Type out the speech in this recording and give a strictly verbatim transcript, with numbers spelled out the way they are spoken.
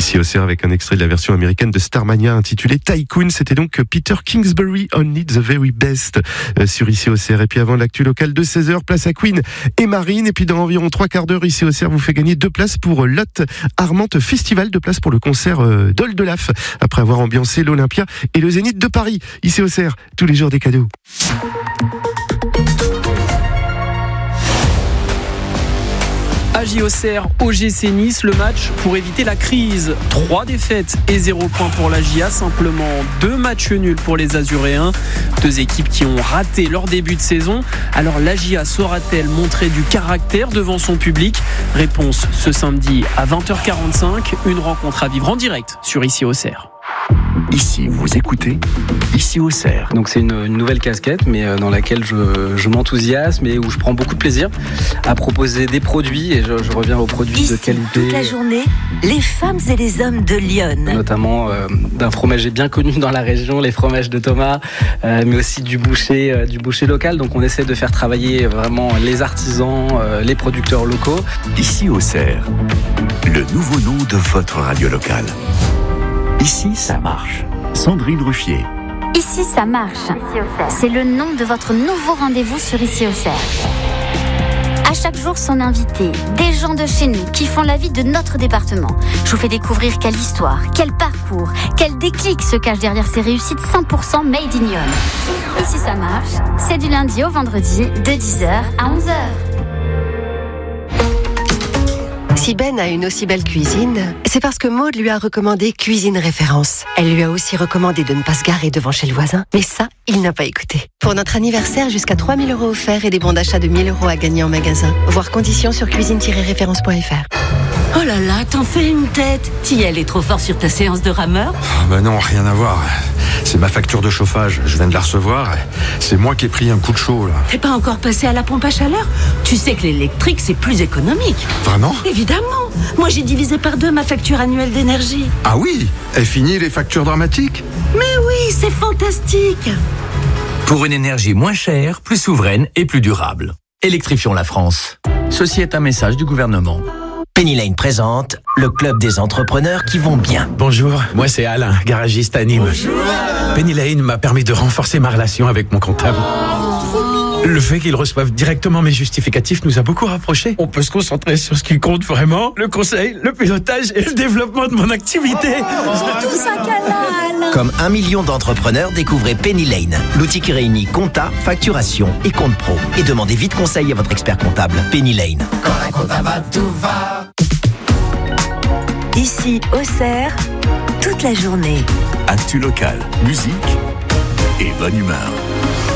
Ici au C R avec un extrait de la version américaine de Starmania intitulé Tycoon. C'était donc Peter Kingsbury, Only the Very Best euh, sur Ici au C R. Et puis avant l'actu locale de seize heures, place à Queen et Marine. Et puis dans environ trois quarts d'heure, Ici au C R vous fait gagner deux places pour Lot Armante Festival, deux places pour le concert euh, d'Oldelaf après avoir ambiancé l'Olympia et le Zénith de Paris. Ici au C R, tous les jours des cadeaux. A J O C R, O G C Nice, le match pour éviter la crise. Trois défaites et zéro point pour la J A, simplement deux matchs nuls pour les Azuréens. Deux équipes qui ont raté leur début de saison. Alors la J A saura-t-elle montrer du caractère devant son public ? Réponse ce samedi à vingt heures quarante-cinq, une rencontre à vivre en direct sur Ici au C R. Ici, vous écoutez Ici au C R. Donc c'est une, une nouvelle casquette, mais dans laquelle je, je m'enthousiasme et où je prends beaucoup de plaisir à proposer des produits, et je, je reviens aux produits Ici, de qualité. Toute la journée, les femmes et les hommes de Lyon. Notamment euh, d'un fromager bien connu dans la région, les fromages de Thomas, euh, mais aussi du boucher, euh, du boucher local. Donc on essaie de faire travailler vraiment les artisans, euh, les producteurs locaux. Ici au C R, le nouveau nom de votre radio locale. Ici, ça marche. Sandrine Ruffier. Ici, ça marche. C'est le nom de votre nouveau rendez-vous sur Ici au C R. À chaque jour, son invité, des gens de chez nous qui font la vie de notre département. Je vous fais découvrir quelle histoire, quel parcours, quel déclic se cache derrière ces réussites cent pour cent made in Lyon. Ici, ça marche. C'est du lundi au vendredi de dix heures à onze heures. Si Ben a une aussi belle cuisine, c'est parce que Maude lui a recommandé Cuisine Référence. Elle lui a aussi recommandé de ne pas se garer devant chez le voisin, mais ça, il n'a pas écouté. Pour notre anniversaire, jusqu'à trois mille euros offerts et des bons d'achat de mille euros à gagner en magasin. Voir conditions sur cuisine tiret référence point f r. Oh là là, t'en fais une tête. T'y allais trop fort sur ta séance de rameur ? Oh bah non, rien à voir. C'est ma facture de chauffage, je viens de la recevoir. C'est moi qui ai pris un coup de chaud là. T'es pas encore passé à la pompe à chaleur ? Tu sais que l'électrique c'est plus économique. Vraiment ? Évidemment. Moi j'ai divisé par deux ma facture annuelle d'énergie. Ah oui ? Et fini les factures dramatiques ? Mais oui, c'est fantastique. Pour une énergie moins chère, plus souveraine et plus durable. Électrifions la France. Ceci est un message du gouvernement. Penny Lane présente le club des entrepreneurs qui vont bien. Bonjour, moi c'est Alain, garagiste à Nîmes. Bonjour Alain. Penny Lane m'a permis de renforcer ma relation avec mon comptable. Le fait qu'ils reçoivent directement mes justificatifs nous a beaucoup rapprochés. On peut se concentrer sur ce qui compte vraiment, le conseil, le pilotage et le développement de mon activité. C'est tout ça qu'elle a, Alain. Comme un million d'entrepreneurs, découvrez Penny Lane, l'outil qui réunit compta, facturation et compte pro. Et demandez vite conseil à votre expert comptable. Penny Lane. Quand un comptable va, tout va. Ici au C R, toute la journée. Actu local, musique et bonne humeur.